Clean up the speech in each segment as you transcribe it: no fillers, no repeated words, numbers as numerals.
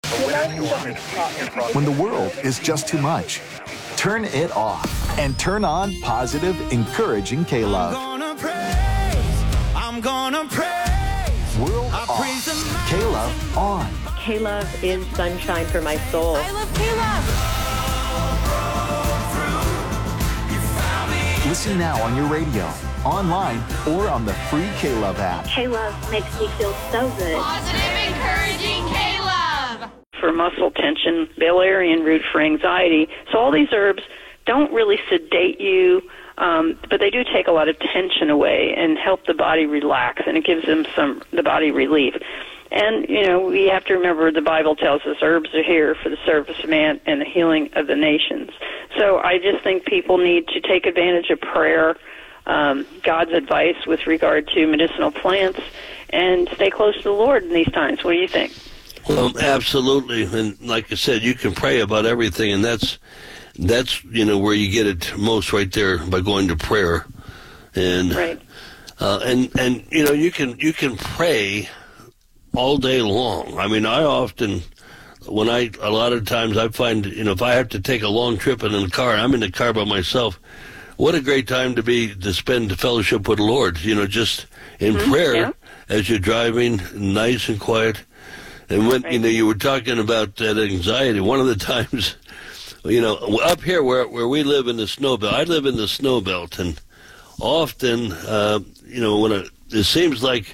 When the world is just too much, turn it off and turn on positive, encouraging K-Love. I'm gonna praise. World off. K-Love on. K-Love is sunshine for my soul. I love K-Love. Listen now on your radio, online, or on the free K-Love app. K-Love makes me feel so good. Positive, encouraging K-Love. For muscle tension, valerian root for anxiety. So all these herbs don't really sedate you, but they do take a lot of tension away and help the body relax, and it gives the body relief. And, you know, we have to remember the Bible tells us herbs are here for the service of man and the healing of the nations. So I just think people need to take advantage of prayer, God's advice with regard to medicinal plants, and stay close to the Lord in these times. What do you think? Well, absolutely. And like I said, you can pray about everything, and that's you know, where you get it most right there, by going to prayer. And right. And you know, you can pray all day long. I mean, I often, a lot of times I find, you know, if I have to take a long trip in the car, I'm in the car by myself, what a great time to spend fellowship with the Lord, you know, just in prayer as you're driving, nice and quiet. And when, you know, you were talking about that anxiety, one of the times, you know, up here where we live in the snow belt, I live in the snow belt, and often, you know, it seems like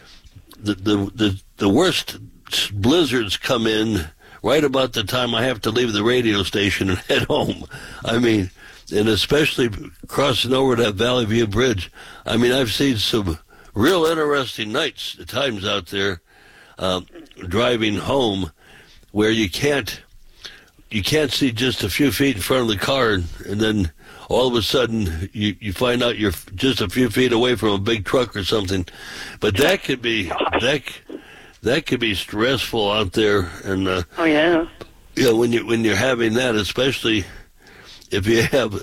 the worst blizzards come in right about the time I have to leave the radio station and head home. I mean, and especially crossing over that Valley View Bridge. I mean, I've seen some real interesting nights at times out there driving home where you can't see just a few feet in front of the car, and then all of a sudden you find out you're just a few feet away from a big truck or something. But that could be stressful out there. And oh yeah, you know, when you're having that, especially if you have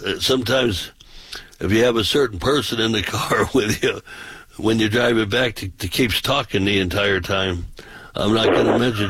a certain person in the car with you when you're driving back to keeps talking the entire time. I'm not going to mention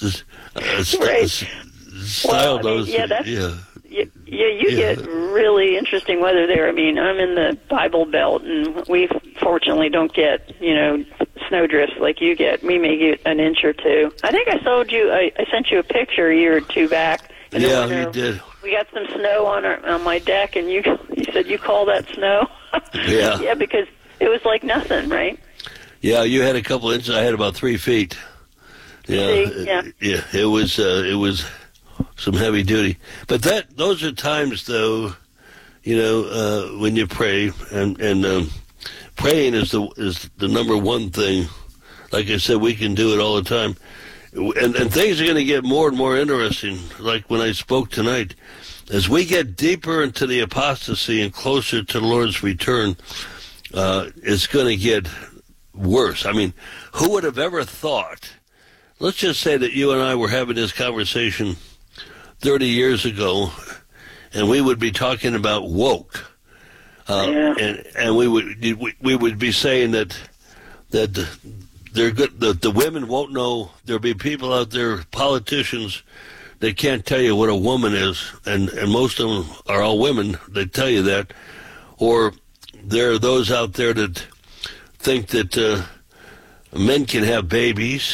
style those. You get really interesting weather there. I mean, I'm in the Bible Belt, and we fortunately don't get, you know, snowdrifts like you get. We may get an inch or two. I think I sent you a picture a year or two back. Yeah, you did. We got some snow on my deck, and you said you call that snow? Yeah. Yeah, because it was like nothing, right? Yeah, you had a couple inches. I had about 3 feet. Yeah, yeah. It was some heavy duty, but those are times, though, you know, when you pray, and praying is the number one thing. Like I said, we can do it all the time, and things are going to get more and more interesting. Like when I spoke tonight, as we get deeper into the apostasy and closer to the Lord's return, it's going to get worse. I mean, who would have ever thought? Let's just say that you and I were having this conversation 30 years ago, and we would be talking about woke, and we would be saying that they're good. The women won't know. There'll be people out there, politicians, that can't tell you what a woman is, and most of them are all women. They tell you that, or there are those out there that think that men can have babies.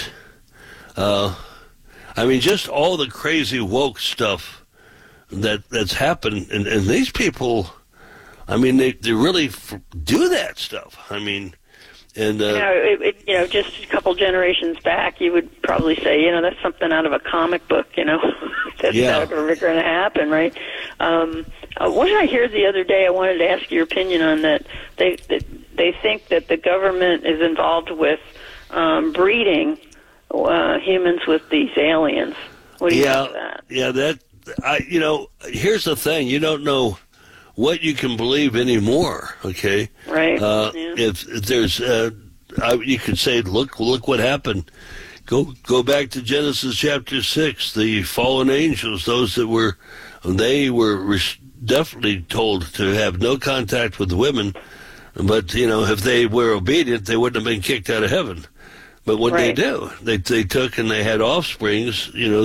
I mean, just all the crazy woke stuff that's happened, and these people, I mean, they really do that stuff. I mean, and you know, just a couple generations back, you would probably say, you know, that's something out of a comic book, you know, that's never going to happen, right? What did I hear the other day? I wanted to ask your opinion on that. They think that the government is involved with breeding humans with these aliens. What do you think of that? Yeah, you know, here's the thing. You don't know what you can believe anymore, okay? Right. If there's, you could say, look what happened. Go back to Genesis chapter 6, the fallen angels, those that were definitely told to have no contact with the women, but, you know, if they were obedient, they wouldn't have been kicked out of heaven. But what they do, they took and they had offsprings, you know,